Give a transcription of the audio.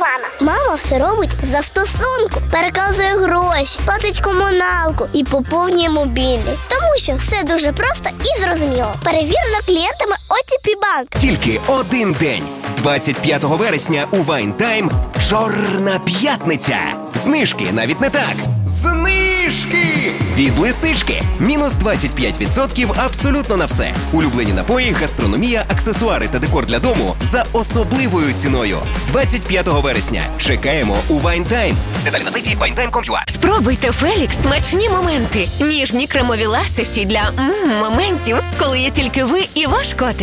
мама? Мама все робить за стосунку. Переказує гроші, платить комуналку і поповнює мобільний. Тому що все дуже просто і зрозуміло. Перевірено клієнтами OTP Bank. Тільки один день. 25 вересня у Wine Time Чорна п'ятниця. Знижки, навіть не так. Знижки! Від Лисички. Мінус 25% абсолютно на все. Улюблені напої, гастрономія, аксесуари та декор для дому за особливою ціною. 25 вересня. Чекаємо у Wine Time. Деталі на сайті winetime.com.ua. Спробуйте Фелікс смачні моменти. Ніжні кремові ласощі для моментів, коли є тільки ви і ваш котик.